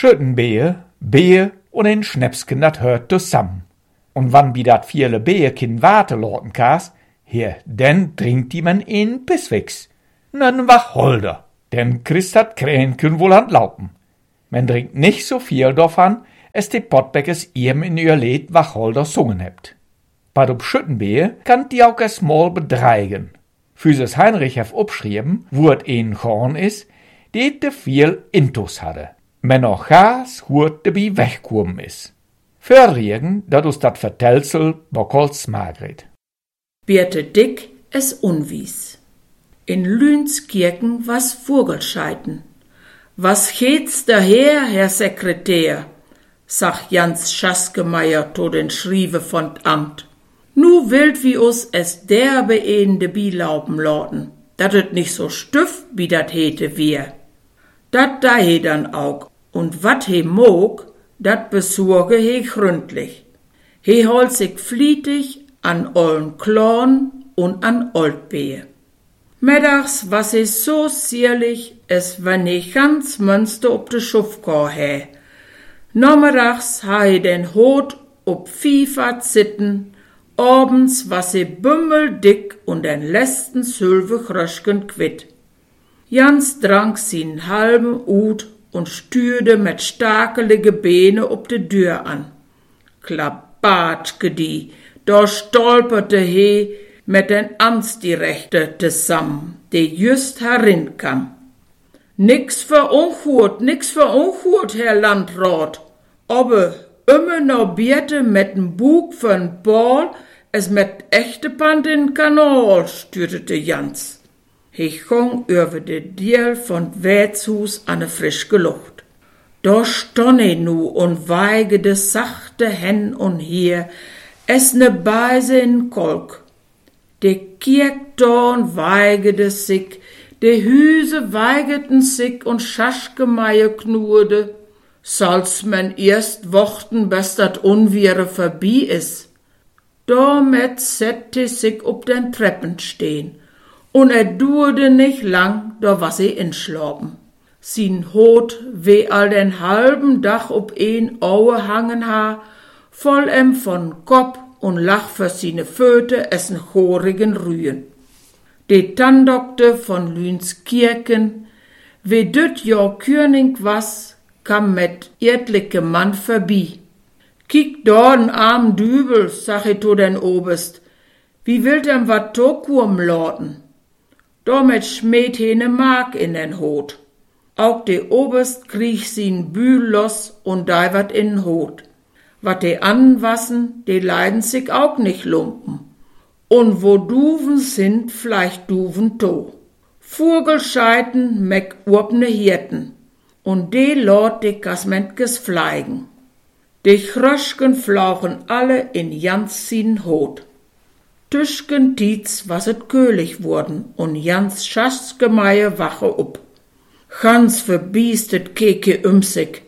Schüttenbehe, Behe und ein Schnäpsken, dat hört zusammen. Und wann wie dat viele Behe kin Warte lorten kas, hier, denn trinkt die man in Pisswix. Nen Wacholder, denn Christ hat Krähenken wohl an Laupen. Man trinkt nicht so viel davon, es die Pottbeckes ihm in ihr Lied Wacholder sungen hebt. Bei dem Schüttenbehe kann die auch es mal bedreigen. Fürs Heinrich hef obschrieben, wo et een Korn is, die te viel Intus hadde. Men noch gas, hurt de bi wegkommen is. Verriegen, dat us dat Vertelsel Bockholz Margret. Birte Dick es unwies. In Lünskirchen was Vogelscheiten. Was geht's daher, Herr Sekretär? Sag Jans Schaskemeier to den Schriewe von Amt. Nu wild wie us es derbe in de Bilauben lorten, dat et nicht so stüff, wie dat hete wir. Dat da he dann auch, und wat he mog, dat besorge he gründlich. He holt sich flietig an ollen Klorn und an Oldbehe. Meddags was he so zierlich, es wenn he ganz Münster ob de Schufkor hä. Nommerdags ha he den Hut ob FIFA zitten, abends was he bümmeldick und den letzten Sülve Kröschken quitt. Jans trank sin halben Ut und stürde mit stakelige Beine ob de Tür an. Klabatschke die, da stolperte he mit den Amtsdirechte zusammen, de just herinkam. Nix für unchurt, Herr Landrat, aber immer noch bierte mit dem Bug von Ball, es mit echte Pant in Kanal, stürtete Jans. Ich ging über de Diel von Wätshus an de frische Luft. Da stonn ich nu und weigede sachte hen und hier, es ne Beise in Kolk. De Kirchtorn weigede sich, de Hüse weigeten sich und Schaschgemeier knurde. Soll's men erst wochten, bis dat Unwehre vorbei is. Damit sette sich ob den Treppen stehn. Und duurde nicht lang, da was inschlapen. Sin Hut, wie all den halben Dach ob een Aue hangen ha, voll von Kopf und lach für sine Föte essen chorigen Rühen. De Tandokte von Lünskirchen, wie düt jo König was, kam mit etliche Mann vorbei. Kiek dorn arm Dübel, sag ich to den Oberst, wie will denn wat Tokum lorten? Damit schmäht he ne Mark in den Hut. Auch de Oberst kriech sin Bühl los und daiwert in den Hut. Wat de anwassen, de leiden sich auch nicht lumpen. Und wo Duven sind, vielleicht Duven to. Vogelscheiten meck urpne Hirten. Und de lord de Kasmentkes fleigen. De Chröschken flauchen alle in Jans sin Hut. Tüschken Tietz was et köhlig wurden und Jans Schaschgemeier wache up. Ganz verbiestet keke sich.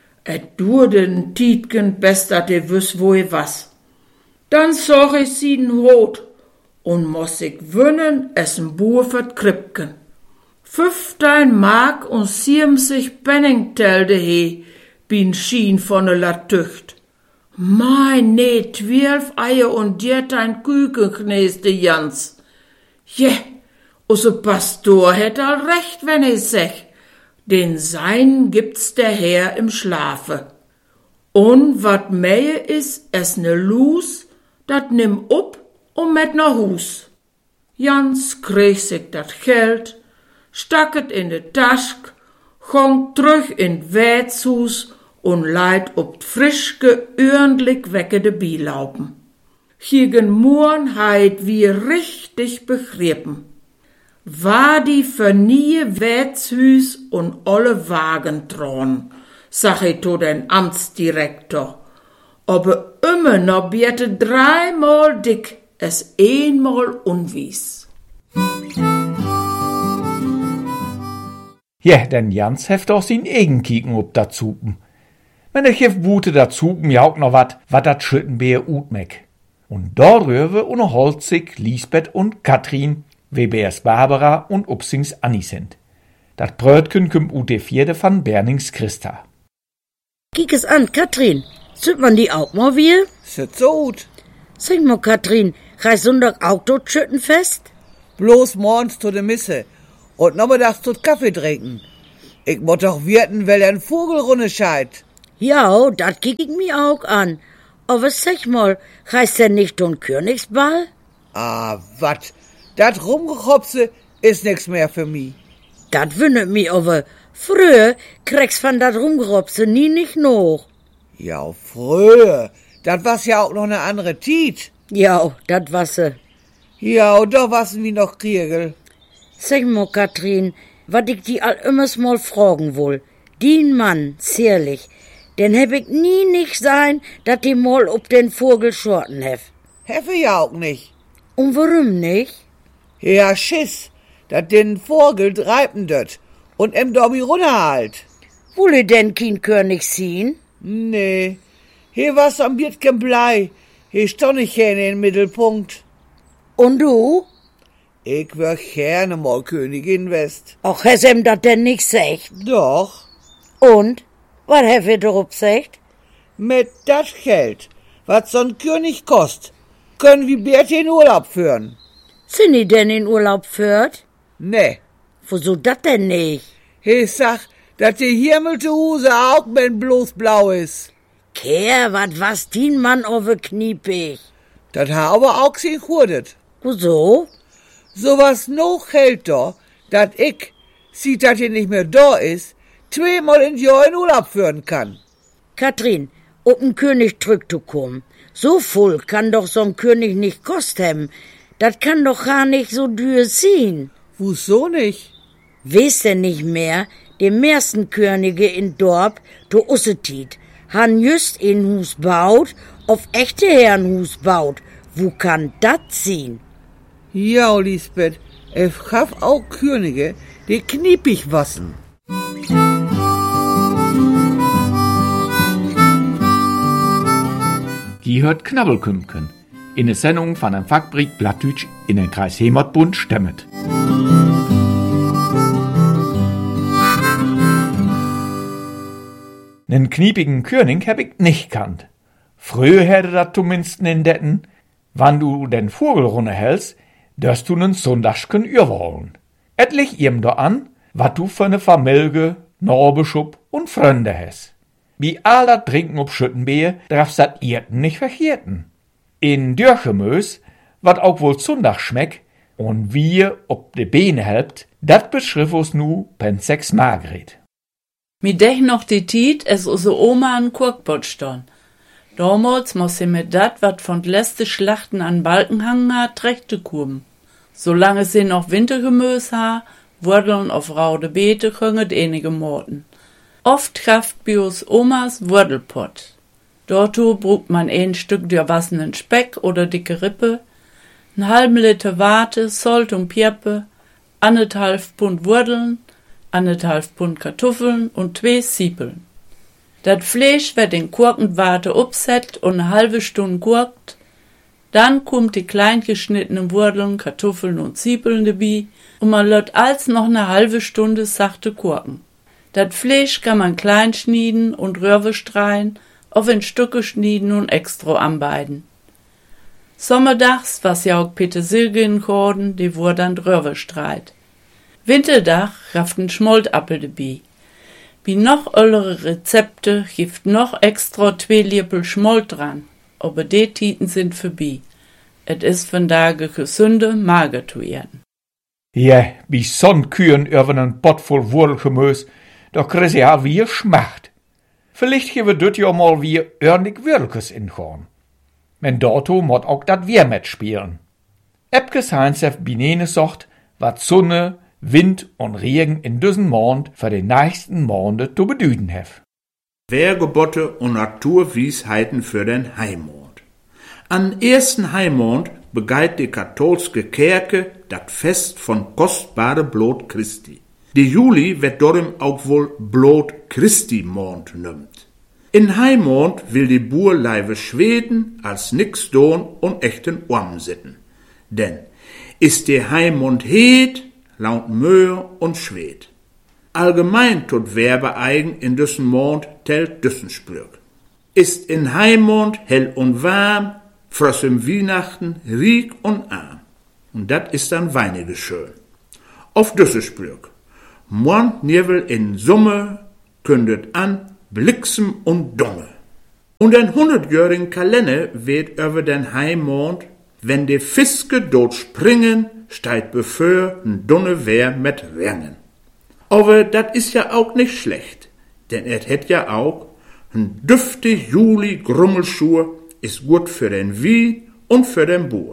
Durden Tietgen best dat de wüs wo was. Dann soch ich sin Hut und muss ich wünnen essen Buhr vert Krippken. 15 Mark und 70 Penning telde he, bin schien von ne Latücht. Mein, nee, 12 Eier und 13 Küken kneste Jans. Je, unser Pastor hätt all recht, wenn ich sech, den Sein gibt's der Herr im Schlafe. Und wat mehr is, es ne Lus, dat nimm up und met na Hus. Jans krieg sich dat Geld, stacket in de Tasch, gong terug in Wätshus und leid ob frischke, ordentlich weckede Bilauben. Gegen Mohren heit wie richtig begriffen. War die vernie Wätshus und alle Wagentron, sag ich to den Amtsdirektor. Aber immer noch bierte 3-mal dick, es 1-mal unwies. Ja, denn Jans heft auch sin eigen kieken ob dat Zupen. Men ich hef wute dat Zupen ja auch noch wat dat Schüttenbeer utmeck. Und darüber unterholt sich Lisbeth und Katrin, WBS Barbara und Upsings Annie sind. Dat Brötchen kümmt ut de Vierde van Bernings Christa. Kiek es an, Katrin. Zünd man die auch mal wieder? Sit so gut. Sag mal, Katrin, reist Sonntag auch dort Schüttenfest? Bloß morgens zu der Misse und nachmittags zu Kaffee trinken. Ich muss doch wirten, weil ein Vogelrunde scheit. Ja, dat kiek ich mir auch an. Aber sag mal, reist denn nicht den Königsball? Ah, wat? Dat Rumgehopse ist nix mehr für mich. Dat wundert mich aber. Früher kriegst von dat Rumgeropse nie nicht noch. Ja, früher. Dat was ja auch noch eine andere Tiet. Ja, dat wasse. Ja, und doch wassen wir noch Kriegel. Sag mal, Katrin, wat ich die all immers mal fragen will. Den Mann, zierlich, den heb ich nie nicht sein, dat die mal ob den Vogel schorten hef. Heffe ja auch nicht. Und warum nicht? Ja, Schiss, dat den Vogel treiben dort und em Dobby runterhalt. Wolle denn kein König sehen? Nee, hier was am Biertchen Blei. Hier stand ich gerne im Mittelpunkt. Und du? Ich wär gerne mal Königin West. Ach, has em dat denn nicht sagt? Doch, Und? Was hef ihr darauf gesagt? mit dat Geld, was so'n König kost, können wir Bert in Urlaub führen. Sind die denn in Urlaub führt? Nee, Wieso dat denn nicht? ich sag, dat die himmelte Huse auch wenn bloß blau is. Kehr, wat was din Mann over kniepig? Dat ha aber auch sich hurdet. Wieso? So was noch hält da, dat ich, sieht dat hier nicht mehr da is, zweimal in Jahr in Urlaub führen kann. Katrin, ob ein König zurückzukommen. So voll kann doch so'n König nicht kosten. Dat kann doch gar nicht so dür sein. Wieso nicht? Weißt denn nicht mehr, die meisten Könige in Dorp, to Ussetit, han just in Hus baut, auf echte Herrenhus baut. Wo kann dat sein? Ja, Lisbeth, ich hab auch Könige, die kniepig wassen. Die hört Knabbelkümken in der Sendung von einem Fachbrief Plattdeutsch in den Kreis Hemert-Bund stemmet. Nen kniepigen König hab ich nicht kannt. Früher hätte dat zumindest in detten, wann du den Vogel runterhältst, dörst du nen Sonntagschen überholen. Etlich ihm do an, wat du für ne Familie, Norbeschub und Freunde hast. Wie all dat Trinken ob Schüttenbeer, darfst dat Irten nicht verkehrten. In Dürchemös, wat auch wohl Sonntag schmeckt, und wir ob de Beine helpt, dat beschrift uns nu Pensex Margret. Mi dech noch die Tiet, es use Oma an Kurkbott ston. Damals muss sie mit dat, wat von letzte Schlachten an Balken hangen hat, rechte kurben. Solange sie noch Wintergemüs ha, Wurdeln auf raude Beete könget enige Morten. Oft kraft bios Omas Wurdelpott. Dorto brugt man ein Stück dürwassenen Speck oder dicke Rippe, n halben Liter Warte, Salt und Piepe, 1,5 Pfund Wurdeln, 1,5 Pfund Kartoffeln und 2 Siepeln. Dat Fleisch wird in Gurkenwarte upset und eine halbe Stunde gurkt. Dann kommt die klein geschnittenen Wurdeln, Kartoffeln und Siepeln dabei und man lässt als noch eine halbe Stunde sachte gurken. Dat Fleisch kann man klein schnieden und Röhre streuen, auf in Stücke schnieden und extra anbeiden. Sommerdags was ja auch Petersilke in Korden, die wurde dann Röhre streit. Winterdach raften Schmoltappel dabei. Wie noch öllere Rezepte gibt noch extra 2 Liepel Schmolt dran, aber die Titen sind vorbei. Et is von Tage gesünde mager zu werden. Ja, wie so'n Kühen über nen Pott voll Wurdelgemüs, da krieg ja wie Schmacht. Vielleicht geben wir dort ja mal wie örnig Würlkes in Korn. Men dorto mot auch dat wir mitspielen. Epkes Heinz hef binene socht, wat Sonne, Wind und Regen in düsen Mond für den nächsten Monde zu bedüden hef. Wehrgebote und Naturwiesheiten für den Heimond. An ersten Heimond begeit die katholske Kerke dat Fest von kostbare Blut Christi. Die Juli wird darum auch wohl Blut Christi Mond nimmt. In Heimond will die Burleive Schweden als nix don und echten Orm sitten. Denn ist der Heimond heet, laut Möhr und Schwed. Allgemein tot Werbeeigen in düssen Mond tellt düssen Sprüch. Ist in Heimond hell und warm, frost im Weihnachten riek und arm. Und dat ist dann weinige schön. Auf düsse Sprüch. Mond nievel in Summe kündet an Blixen und Donge. Und ein 100-jährigen Kalender weht über den Heimond, wenn die Fiske dort springen, steigt bevor ein Donnerwehr mit Rängen. Aber dat is ja auch nicht schlecht, denn hätt ja auch ein düfte Juli-Grummelschuhe ist gut für den Wien und für den Buhr.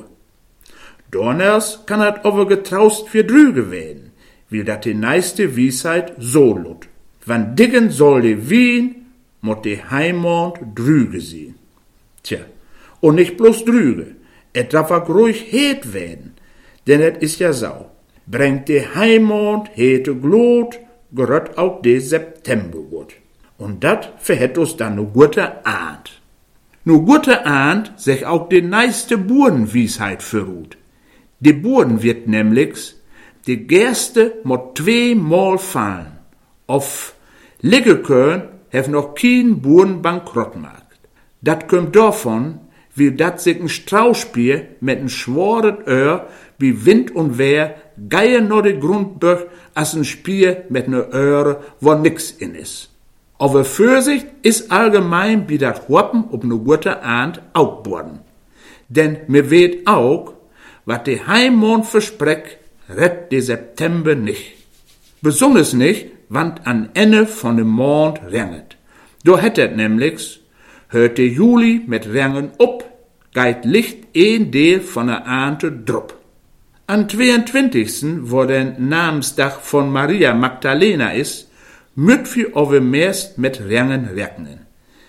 Dorners kann dat aber getraust für Drüge werden, weil dat die neiste Wiesheit so lut. Wann diggen soll die Wien, mot die Heimond Drüge sehen. Tja, und nicht bloß Drüge, et darf auch ruhig het werden, denn et is ja sau. Bringt die Heimond hete Glut, gerött auch de September gut. Und dat verhätt uns dann no gute Ahnt. No gute Ahnt sech auch de neiste Burenwiesheit verruht. De Buren wird nämlich die Gerste mot 2 Mal fallen. Auf Liggekön hef noch kein Buren Bankrottmarkt. Dat kommt davon, wie dat sich ein Straußspiel mit n schworet Öhr wie Wind und Wehr geie no de Grundböch as ein Spiel mit ne Öhre, wo nix in is. Aber Fürsicht is allgemein wie dat Hoppen ob ne gute Ahnt auch worden. Denn mir weht auch, wat de Heimond verspreck, rett de September nicht. Besonders nicht, wann an Ende von dem Mond renget. Do hättet nämlich, hört de Juli mit Rengen op, geit Licht een Deel von der Ahnte drup. Am 22. wo der Namenstag von Maria Magdalena ist, müt wir over meist mit Rengen rechnen.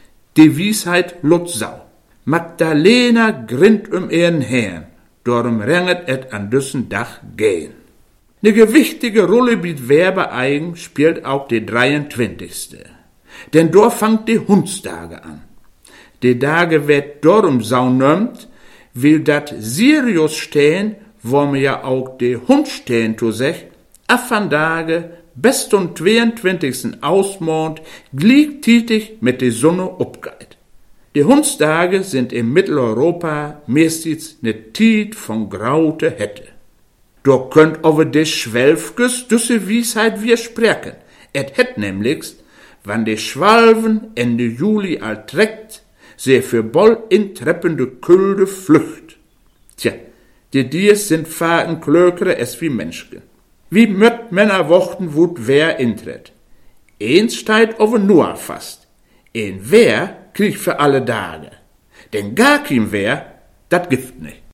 Die Wiesheit lot sau. Magdalena grint ihren Herrn, darum renget et an düssen Dach gehen. Ne gewichtige Rolle bietet Werbeeigen spielt auch die 23. Denn dort fangt die Hundstage an. Die Tage wird darum sau nömt, will dat Sirius stehen, wo mir ja auch die Hund stehen zu sech, van Tage bis zum 22. Ausmond gleichzeitig mit der Sonne opgeit. Die Hundstage sind in Mitteleuropa meistens ne Tiet von graute Hätte. Do könnt over des Schwelfges düsse Wiesheit wir sprechen. Et het nämlich, wann de Schwalven Ende Juli all treckt, se für boll in treppende Külde flücht. Tja, die Diers sind fahren klökere es wie Menschke. Wie möt Männer wochten wut wer intritt. Eins steigt over Noah fast. Ein wer kriegt für alle Tage. Denn gar kein wer, dat gibt nicht.